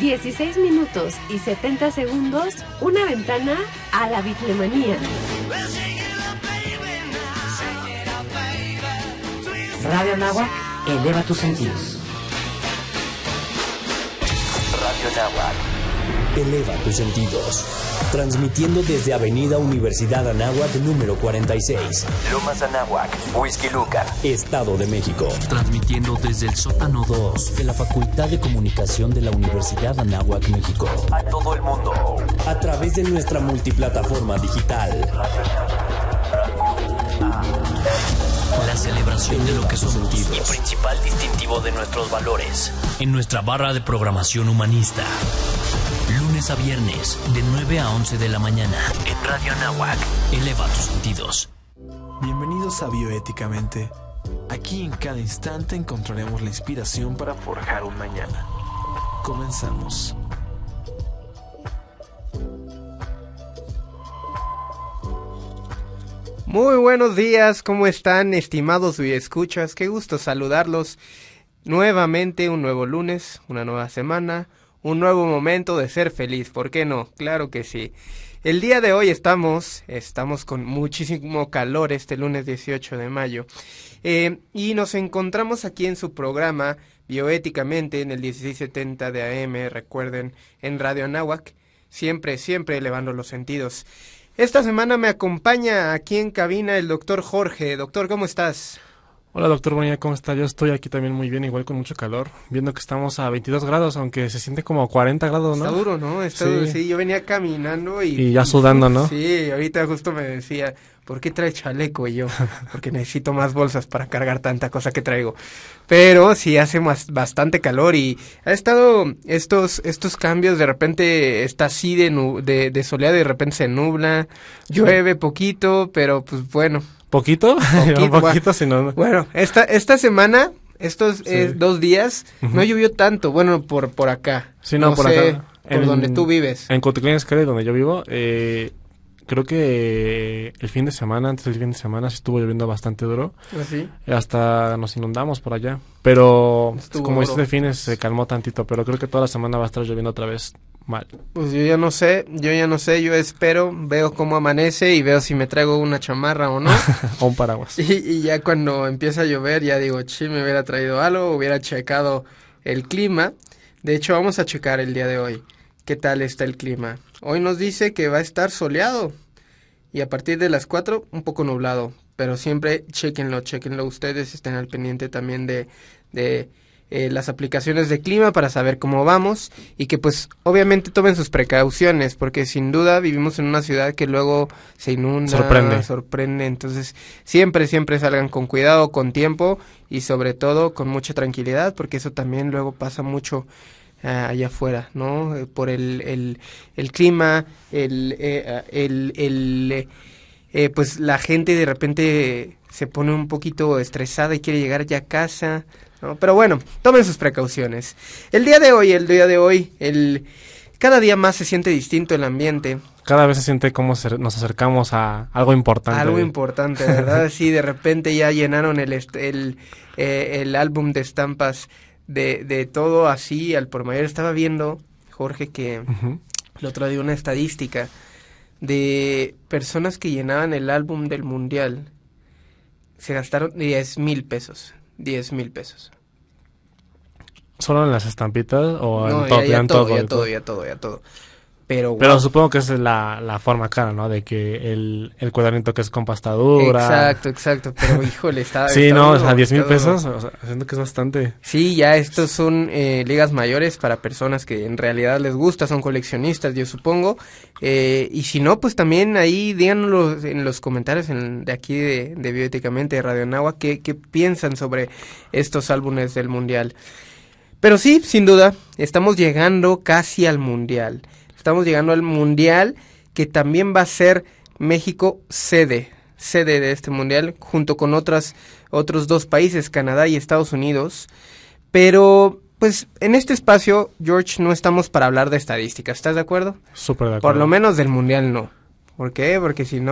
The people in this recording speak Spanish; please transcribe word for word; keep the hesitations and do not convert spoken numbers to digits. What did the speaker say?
dieciséis minutos y setenta segundos, una ventana a la bitlemanía. Radio Anáhuac, eleva tus sentidos. Radio Anáhuac, eleva tus sentidos. Transmitiendo desde Avenida Universidad Anáhuac número cuarenta y seis, Lomas Anáhuac, Whisky Lucan, Estado de México. Transmitiendo desde el sótano dos de la Facultad de Comunicación de la Universidad Anáhuac, México. A todo el mundo. A través de nuestra multiplataforma digital. La celebración de lo que somos y principal distintivo de nuestros valores. En nuestra barra de programación humanista. Lunes a viernes, de nueve a once de la mañana. En Radio Anáhuac. Eleva tus sentidos. Bienvenidos a Bioéticamente. Aquí en cada instante encontraremos la inspiración para forjar un mañana. Comenzamos. Muy buenos días, ¿cómo están, estimados escuchas? Qué gusto saludarlos nuevamente, un nuevo lunes, una nueva semana, un nuevo momento de ser feliz, ¿por qué no? Claro que sí. El día de hoy estamos, estamos con muchísimo calor este lunes dieciocho de mayo, eh, y nos encontramos aquí en su programa Bioéticamente en el dieciséis setenta de A M, recuerden, en Radio Anáhuac, siempre, siempre elevando los sentidos. Esta semana me acompaña aquí en cabina el doctor Jorge. Doctor, ¿cómo estás? Hola, doctor Bonilla, ¿cómo está? Yo estoy aquí también muy bien, igual con mucho calor, viendo que estamos a veintidós grados, aunque se siente como cuarenta grados, ¿no? Está duro, ¿no? Está sí. duro, sí, yo venía caminando y... Y ya sudando, ¿no? Sí, ahorita justo me decía, ¿por qué trae chaleco? Y yo, porque necesito más bolsas para cargar tanta cosa que traigo. Pero sí hace más, bastante calor y ha estado estos estos cambios, de repente está así de, nu, de, de soleado y de repente se nubla, llueve poquito, pero pues bueno... ¿Poquito? Poquito, Un poquito, bueno, si no... Bueno, esta, esta semana, estos sí. eh, dos días, uh-huh. no llovió tanto, bueno, por por acá. Sí, no, no por sé, acá. Por en, donde tú vives. En Cotitlán Izcalli, donde yo vivo, eh, creo que el fin de semana, antes del fin de semana, sí estuvo lloviendo bastante duro. ¿Así? Hasta nos inundamos por allá. Pero, estuvo como duro. este fin se calmó tantito, pero creo que toda la semana va a estar lloviendo otra vez mal. Pues yo ya no sé, yo ya no sé, yo espero, veo cómo amanece y veo si me traigo una chamarra o no. O un paraguas. Y, y ya cuando empieza a llover, ya digo, sí, me hubiera traído algo, hubiera checado el clima. De hecho, vamos a checar el día de hoy qué tal está el clima. Hoy nos dice que va a estar soleado y a partir de las cuatro un poco nublado, pero siempre chequenlo, chequenlo ustedes, estén al pendiente también de... de Eh, las aplicaciones de clima para saber cómo vamos y que pues obviamente tomen sus precauciones porque sin duda vivimos en una ciudad que luego se inunda, sorprende, sorprende entonces siempre, siempre salgan con cuidado, con tiempo y sobre todo con mucha tranquilidad porque eso también luego pasa mucho uh, allá afuera, ¿no? Eh, por el, el, el clima, el, eh, el, el eh, eh, pues la gente de repente se pone un poquito estresada y quiere llegar ya a casa, ¿no? Pero bueno, tomen sus precauciones. El día de hoy, el día de hoy, el cada día más se siente distinto el ambiente. Cada vez se siente como se, nos acercamos a algo importante. Algo importante, ¿verdad? Sí, de repente ya llenaron el el, eh, el álbum de estampas de, de todo así al por mayor. Estaba viendo, Jorge, que uh-huh. el otro día una estadística de personas que llenaban el álbum del mundial. Se gastaron diez mil pesos. diez mil pesos. ¿Solo en las estampitas o no, en todo? Ya, ya, en todo, todo, ya todo, ya todo, ya todo. Pero, wow. Pero supongo que esa es la, la forma cara, ¿no? De que el, el cuadernito que es con pasta dura. Exacto, exacto. Pero híjole, está... sí, está no, duro, o sea, diez mil duro. pesos, o sea, siento que es bastante. Sí, ya estos son eh, ligas mayores para personas que en realidad les gusta, son coleccionistas, yo supongo. Eh, y si no, pues también ahí díganlo en los comentarios en, de aquí de, de Bioéticamente, de Radio Anáhuac, qué, qué piensan sobre estos álbumes del Mundial. Pero sí, sin duda, estamos llegando casi al Mundial. Estamos llegando al Mundial, que también va a ser México sede, sede de este Mundial, junto con otras, otros dos países, Canadá y Estados Unidos. Pero, pues, en este espacio, George, no estamos para hablar de estadísticas, ¿estás de acuerdo? Súper de acuerdo. Por lo menos del Mundial no. ¿Por qué? Porque si no...